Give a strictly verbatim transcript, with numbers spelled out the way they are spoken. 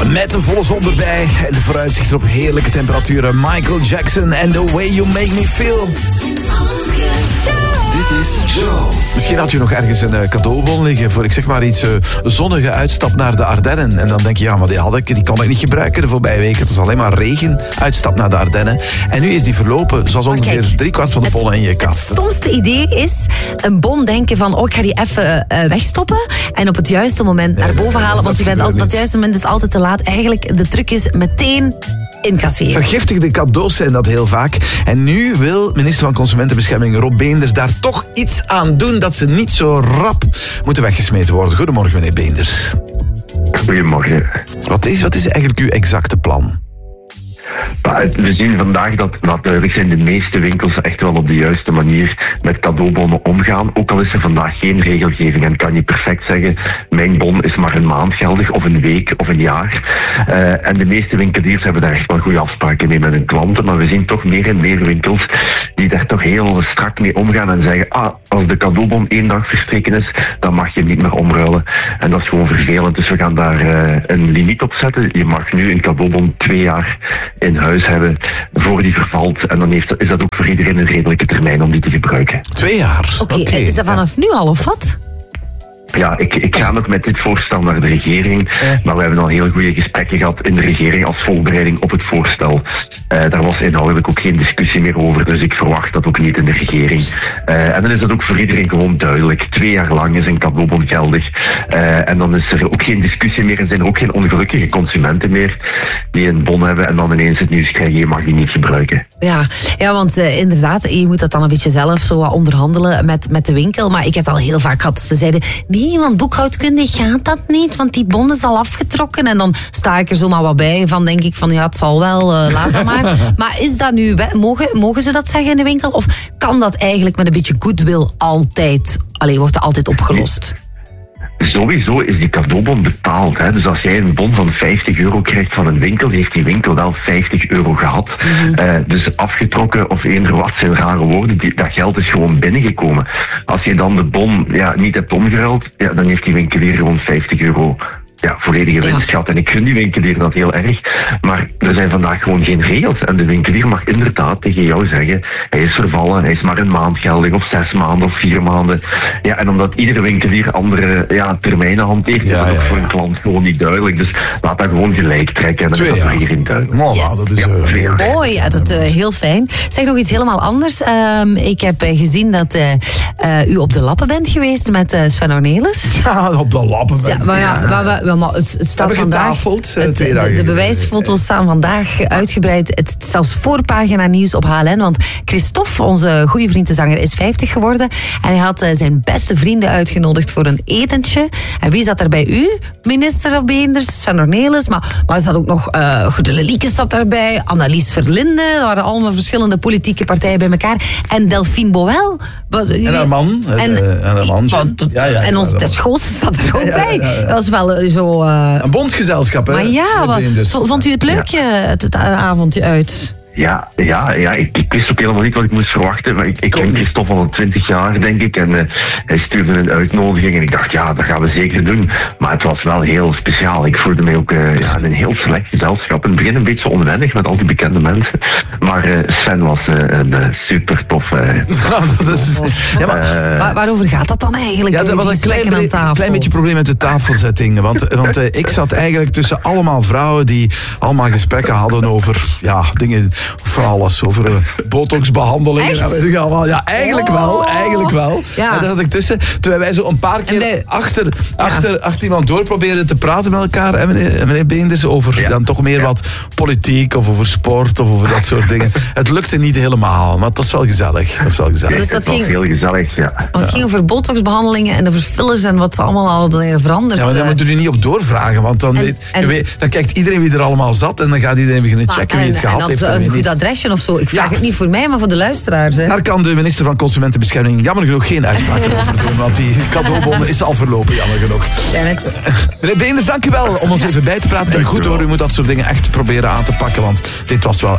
Met een volle zon erbij en de vooruitzicht op heerlijke temperaturen. Michael Jackson and the way you make me feel. Dit is Joe. Misschien had je nog ergens een cadeaubon liggen voor, ik zeg maar iets, uh, zonnige uitstap naar de Ardennen. En dan denk je, ja, maar die had ik, die kon ik niet gebruiken de voorbije weken. Het was alleen maar regen, uitstap naar de Ardennen. En nu is die verlopen, zoals ongeveer kijk, driekwart van de bonnen in je kast. Het stomste idee is een bon denken van, oh, ik ga die even uh, wegstoppen en op het juiste moment naar boven nee, halen. Want je bent al, dat juiste moment is altijd te laat. Eigenlijk, de truc is meteen incasseren. Vergiftigde cadeaus zijn dat heel vaak. En nu wil minister van Consumentenbescherming Rob Beenders daar toch iets aan doen dat ze niet zo rap moeten weggesmeten worden. Goedemorgen, meneer Beenders. Goedemorgen. Wat is, wat is eigenlijk uw exacte plan? We zien vandaag dat, dat duidelijk zijn de meeste winkels echt wel op de juiste manier met cadeaubonnen omgaan. Ook al is er vandaag geen regelgeving en kan je perfect zeggen, mijn bon is maar een maand geldig of een week of een jaar. Uh, en de meeste winkeliers hebben daar echt wel goede afspraken mee met hun klanten. Maar we zien toch meer en meer winkels die daar toch heel strak mee omgaan en zeggen, ah, als de cadeaubon één dag verstreken is, dan mag je hem niet meer omruilen. En dat is gewoon vervelend. Dus we gaan daar uh, een limiet op zetten. Je mag nu een cadeaubon twee jaar in huis hebben voor die vervalt. En dan heeft, is dat ook voor iedereen een redelijke termijn om die te gebruiken. Twee jaar? Oké, okay, okay. Is dat vanaf nu al of wat? Ja, ik, ik ga nog met dit voorstel naar de regering, maar we hebben al heel goede gesprekken gehad in de regering als voorbereiding op het voorstel. Uh, daar was inhoudelijk ook geen discussie meer over, dus ik verwacht dat ook niet in de regering. Uh, en dan is dat ook voor iedereen gewoon duidelijk. Twee jaar lang is een cadeaubon geldig. Uh, en dan is er ook geen discussie meer en zijn er ook geen ongelukkige consumenten meer die een bon hebben en dan ineens het nieuws krijgen, je mag die niet gebruiken. Ja, ja want uh, inderdaad, je moet dat dan een beetje zelf zo onderhandelen met, met de winkel, maar ik heb het al heel vaak gehad. Ze zeiden, nee, want boekhoudkundig gaat dat niet, want die bon is al afgetrokken. En dan sta ik er zomaar wat bij van, denk ik van, ja, het zal wel, uh, later maar. Maar is dat nu, mogen, mogen ze dat zeggen in de winkel? Of kan dat eigenlijk met een beetje goodwill altijd, allee, wordt dat altijd opgelost? Sowieso is die cadeaubon betaald. Hè. Dus als jij een bon van vijftig euro krijgt van een winkel, heeft die winkel wel vijftig euro gehad. Mm-hmm. Uh, dus afgetrokken of eender wat zijn rare woorden, die, dat geld is gewoon binnengekomen. Als je dan de bon ja, niet hebt omgeruild, ja, dan heeft die winkelier gewoon vijftig euro ja, volledige winst gehad. En ik gun die winkelier dat heel erg. Maar er zijn vandaag gewoon geen regels. En de winkelier mag inderdaad tegen jou zeggen, hij is vervallen, hij is maar een maand geldig, of zes maanden, of vier maanden. Ja, en omdat iedere winkelier andere ja, termijnen hanteert, ja, is dat ja, ook voor een klant gewoon niet duidelijk. Dus laat dat gewoon gelijk trekken. En dan is dat voor iedereen duidelijk. Oh, yes. Dat is uh, ja, mooi, ja, dat is uh, heel fijn. Zeg nog iets helemaal anders. Um, ik heb uh, gezien dat uh, uh, u op de lappen bent geweest met uh, Sven Ornelis. Ja, op de lappen bent. Ja, maar ja, maar we, maar het, het staat vandaag. Het, de, de, de bewijsfoto's staan vandaag uitgebreid. Het is zelfs voorpagina nieuws op H L N. Want Christophe, onze goede vriend de zanger, is vijftig geworden. En hij had uh, zijn beste vrienden uitgenodigd voor een etentje. En wie zat er bij u? Minister Beenders, Sven Ornelis. Maar, maar er zat ook nog uh, Goede Lelieke zat daarbij. Annelies Verlinde. Er waren allemaal verschillende politieke partijen bij elkaar. En Delphine Boel. En haar man. En, uh, en haar man. Ja, ja, en onze Tess Schoos zat er ook ja, bij. Ja, ja, ja. Dat was wel uh, zo... Uh, een bondgezelschap, hè? Maar ja, wat, vond u het leuk, ja. het, het avondje uit? Ja, ja, ja ik, ik wist ook helemaal niet wat ik moest verwachten. Maar ik, ik ken Christophe al twintig jaar, denk ik. En uh, hij stuurde een uitnodiging. En ik dacht, ja, dat gaan we zeker doen. Maar het was wel heel speciaal. Ik voelde mij ook uh, ja, een heel select gezelschap. In het begin een beetje onwennig met al die bekende mensen. Maar uh, Sven was uh, een uh, super tof. Uh, ja, dat is, ja, maar, uh, waar, waarover gaat dat dan eigenlijk? Ja, dat was een klein, aan tafel. klein beetje probleem met de tafelzetting. Want, want uh, ik zat eigenlijk tussen allemaal vrouwen die allemaal gesprekken hadden over ja, dingen... Voor alles, over uh, botoxbehandelingen. Ja, ja, eigenlijk oh. wel, eigenlijk wel. Ja. En daar zat ik tussen. Terwijl wij zo een paar keer wij, achter, ja. achter, achter iemand door probeerden te praten met elkaar. En meneer, meneer Beenders, over ja. dan toch meer ja. wat politiek of over sport of over dat soort dingen. Het lukte niet helemaal, maar het was wel gezellig. Het was wel gezellig. Dus dat het was ging, heel gezellig, ja. Het ja. ging over botoxbehandelingen en over fillers en wat allemaal hadden veranderd. Ja, maar daar moeten we niet op doorvragen, want dan, en, weet, en, weet, dan kijkt iedereen wie er allemaal zat en dan gaat iedereen beginnen checken wie het en, gehad en heeft. En goed adresje of zo. Ik vraag ja. het niet voor mij, maar voor de luisteraars. Hè. Daar kan de minister van Consumentenbescherming jammer genoeg geen uitspraken over doen, want die cadeaubon is al verlopen, jammer genoeg. Janet. Meneer Beenders, dank u wel om ons ja. even bij te praten. En goed hoor, u moet dat soort dingen echt proberen aan te pakken, want dit was wel